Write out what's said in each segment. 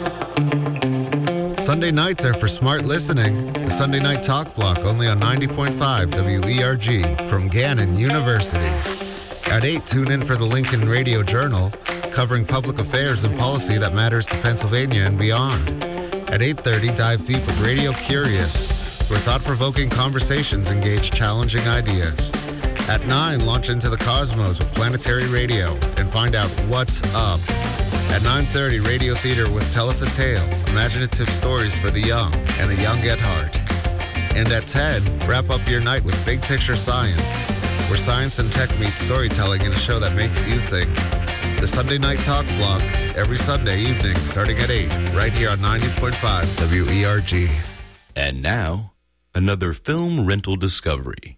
Sunday nights are for smart listening. The Sunday Night Talk Block, only on 90.5 WERG from Gannon University. At 8, tune in for the Lincoln Radio Journal, covering public affairs and policy that matters to Pennsylvania and beyond. At 8:30, dive deep with Radio Curious, where thought-provoking conversations engage challenging ideas. At 9, launch into the cosmos with Planetary Radio and find out what's up. At 9:30, Radio Theater with Tell Us a Tale, imaginative stories for the young and the young at heart. And at 10, wrap up your night with Big Picture Science, where science and tech meet storytelling in a show that makes you think. The Sunday Night Talk Block, every Sunday evening starting at 8, right here on 90.5 WERG. And now, another film rental discovery.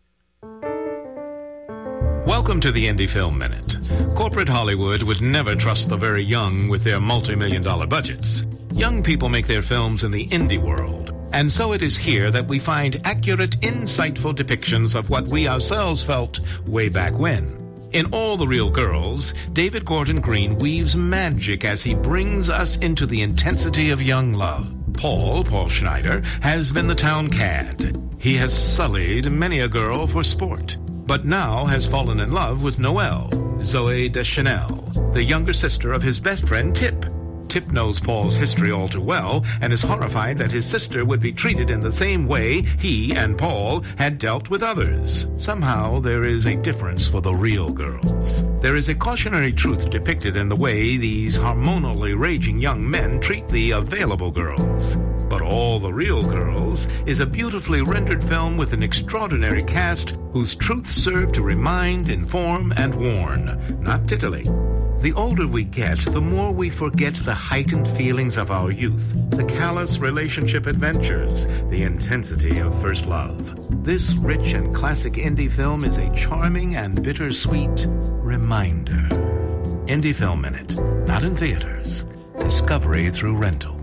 Welcome to the Indie Film Minute. Corporate Hollywood would never trust the very young with their multi-million-dollar budgets. Young people make their films in the indie world. And so it is here that we find accurate, insightful depictions of what we ourselves felt way back when. In All the Real Girls, David Gordon Green weaves magic as he brings us into the intensity of young love. Paul Schneider, has been the town cad. He has sullied many a girl for sport, but now has fallen in love with Noelle, Zoe Deschanel, the younger sister of his best friend Tip. Tip knows Paul's history all too well and is horrified that his sister would be treated in the same way he and Paul had dealt with others. Somehow there is a difference for the real girls. There is a cautionary truth depicted in the way these hormonally raging young men treat the available girls. But All the Real Girls is a beautifully rendered film with an extraordinary cast whose truths serve to remind, inform, and warn, not titillate. The older we get, the more we forget the heightened feelings of our youth, the callous relationship adventures, the intensity of first love. This rich and classic indie film is a charming and bittersweet reminder. Indie Film Minute, not in theaters. Discovery through rental.